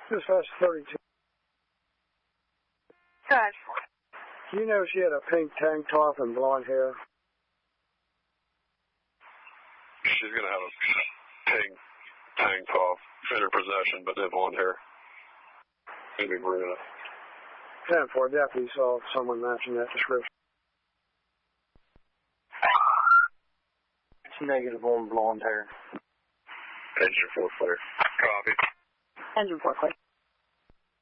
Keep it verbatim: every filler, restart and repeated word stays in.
Dispatch thirty-two. Dispatch. Do you know she had a pink tank top and blonde hair? She's going to have a pink tank top in her possession, but then blonde hair. Maybe Marina. ten four, deputy saw someone matching that description. It's negative on blonde hair. Engine four clear. Copy. Engine four clear.